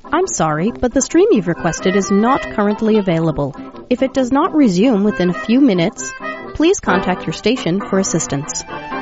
I'm sorry, but the stream you've requested is not currently available. If it does not resume within a few minutes, please contact your station for assistance.